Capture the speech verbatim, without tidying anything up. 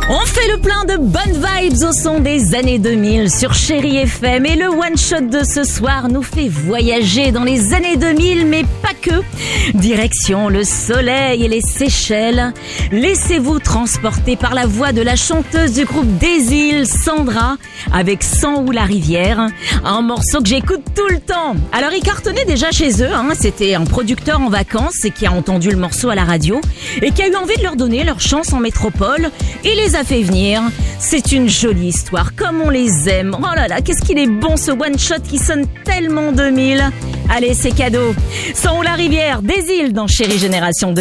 On fait le plein de bonnes vibes au son des années deux mille sur Chérie F M et le one shot de ce soir nous fait voyager dans les années deux mille, mais pas que. Direction le soleil et les Seychelles. Laissez-vous transporter par la voix de la chanteuse du groupe Des Îles, Sandra, avec Sang ou la rivière, un morceau que j'écoute tout le temps. Alors il cartonnait déjà chez eux, hein. C'était un producteur en vacances et qui a entendu le morceau à la radio et qui a eu envie de leur donner leur chance en métropole et les a fait venir. C'est une jolie histoire, comme on les aime. Oh là là, qu'est-ce qu'il est bon ce one-shot qui sonne tellement deux mille. Allez, c'est cadeau. Sang ou la rivière, Des Îles dans Chérie Génération deux.